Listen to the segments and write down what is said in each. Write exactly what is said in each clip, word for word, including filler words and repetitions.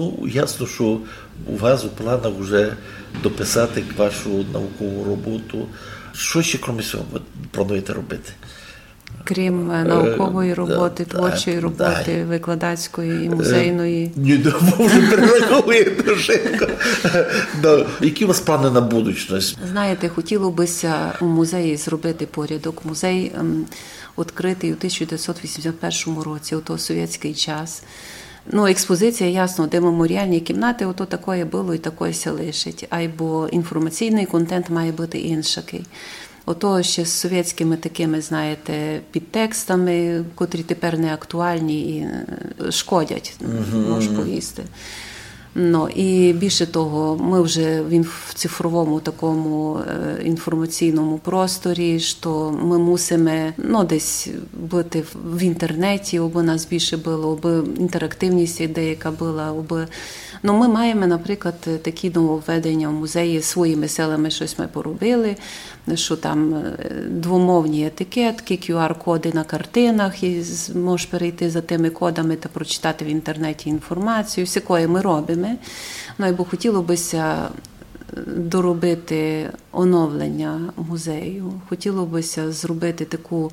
Ну, ясно, що у вас у планах вже дописати вашу наукову роботу. Що ще, крім цього, ви плануєте робити? Крім наукової роботи, да, творчої да, роботи, да. викладацької і музейної. Ні, не можу перераховувати швидко. Да. Які у вас плани на будучність? Знаєте, хотіло бися у музеї зробити порядок. Музей ем, відкритий у тисяча дев'ятсот вісімдесят першому році, ото совєтський час. Ну, експозиція, ясно, де меморіальні кімнати, ото такое було і такое ся лишить. Або інформаційний контент має бути інший. Ото ще з совєтськими такими, знаєте, підтекстами, котрі тепер не актуальні і шкодять, uh-huh. можу повісти. Ну, і більше того, ми вже в цифровому такому інформаційному просторі, що ми мусимо ну, десь бути в інтернеті, аби нас більше було, аби інтерактивність деяка була, аби... Ну, ми маємо, наприклад, такі нововведення в музеї, своїми силами щось ми поробили, що там двомовні етикетки, кю ар-коди на картинах, і можеш перейти за тими кодами та прочитати в інтернеті інформацію, всякої ми робимо. Ну, бо хотіло бися доробити оновлення музею, хотіло бися зробити таку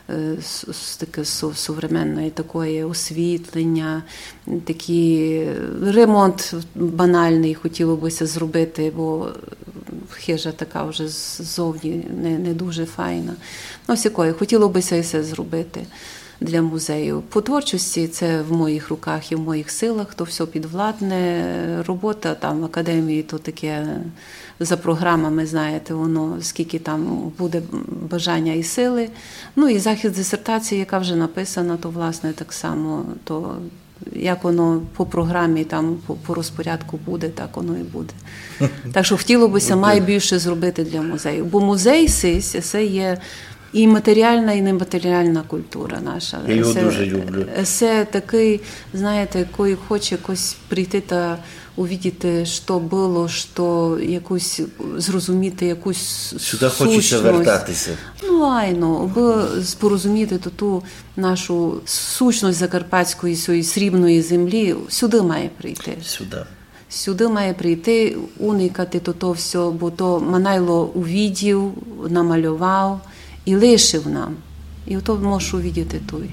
таке сучасне такої освітлення, такий ремонт банальний хотіло бися зробити, бо хижа така вже ззовні не, не дуже файна. Ну, всякої, хотіло бися і все зробити для музею. По творчості це в моїх руках і в моїх силах, то все підвладне. Робота там в академії, то таке за програмами, знаєте, воно скільки там буде бажання і сили. Ну і захист дисертації, яка вже написана, то власне так само, то як воно по програмі, там по, по розпорядку буде, так воно і буде. Так що хотіло бися найбільше зробити для музею. Бо музей СИС, це є і матеріальна, і нематеріальна культура наша. Я його дуже люблю. Це такий, знаєте, який хоче якось прийти та увидіти, що було, що якусь, зрозуміти якусь сюди сущність. Хочеться вертатися. Ну, айно, аби порозуміти ту нашу сущність закарпатської, своєї срібної землі, сюди має прийти. Сюди. Сюди має прийти, уникати то, то все, бо то Манайло увидів, намалював, і лишив нам. І ото можеш увидіти той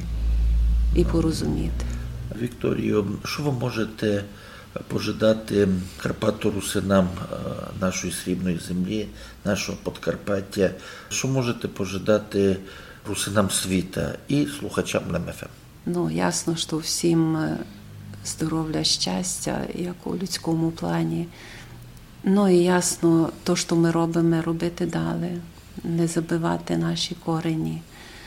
і порозуміти. Вікторіо, що ви можете пожадати карпато-русинам нашої срібної землі, нашого Подкарпаття? Що можете пожадати русинам світа і слухачам Лем еф ем? Ну, ясно, що всім здоров'я, щастя, як у людському плані. Ну, і ясно, то, що ми робимо, робити далі. Не забивати наші корені,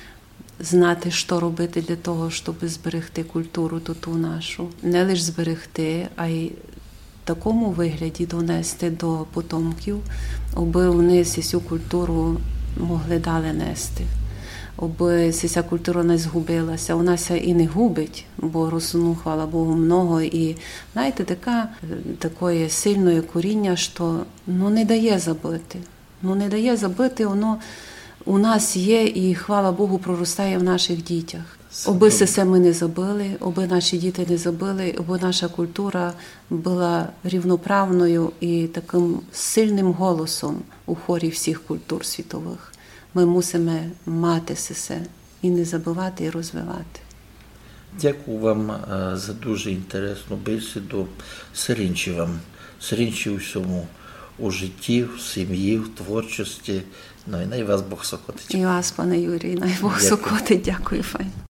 знати, що робити для того, щоб зберегти культуру ту нашу. Не лише зберегти, а й в такому вигляді донести до потомків, аби вони цю культуру могли далі нести. Аби ця культура не згубилася. Вона ся і не губить, бо росну, хвала Богу, много. І, знаєте, така, таке сильне коріння, що ну, не дає забити. Ну, не дає забити, воно у нас є і, хвала Богу, проростає в наших дітях. Оби все ми не забили, оби наші діти не забили, оби наша культура була рівноправною і таким сильним голосом у хорі всіх культур світових. Ми мусимо мати все і не забувати, і розвивати. Дякую вам за дуже інтересну бесіду. Сирінчі вам, сирінчі у всьому. У житті, в сім'ї, в творчості. Ну і най вас Бог сокотить. І вас, пане Юрій, най Бог сокотить. Дякую, файн.